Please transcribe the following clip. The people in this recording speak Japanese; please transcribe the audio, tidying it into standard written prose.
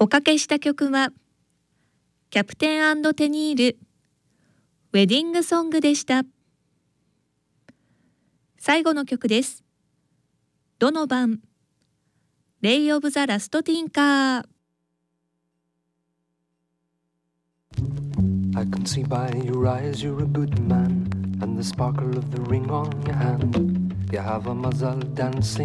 おかけした曲はキャプテン&テニールウェディングソングでした。最後の曲です。ドノバンレイ・オブ・ザ・ラスト・ティンカー。 I can see by your eyes you're a good man, and the sparkle of the ring on your hand. You have a mazal dancing